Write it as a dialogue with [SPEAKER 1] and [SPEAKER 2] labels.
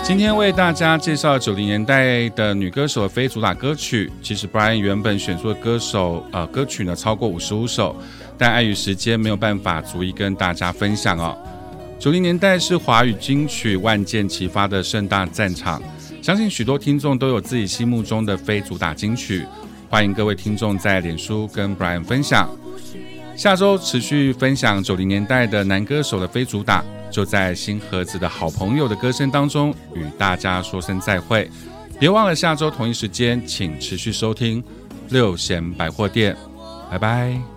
[SPEAKER 1] 今天为大家介绍90年代的女歌手的非主打歌曲。其实 Brian 原本选出的歌曲呢超过55首，但碍于时间没有办法逐一跟大家分享哦。90年代是华语金曲万箭齐发的盛大战场，相信许多听众都有自己心目中的非主打金曲，欢迎各位听众在脸书跟 Brian 分享。下周持续分享90年代的男歌手的非主打，就在新盒子的好朋友的歌声当中与大家说声再会。别忘了下周同一时间请持续收听六贤百货店，拜拜。